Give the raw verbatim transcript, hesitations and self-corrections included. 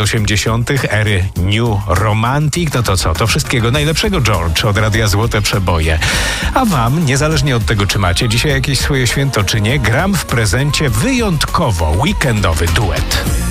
osiemdziesiątych, ery New Romantic. No to co? To wszystkiego najlepszego, George, od Radia Złote Przeboje. A wam, niezależnie od tego, czy macie dzisiaj jakieś swoje święto, czy nie, gram w prezencie wyjątkowo weekendowy duet.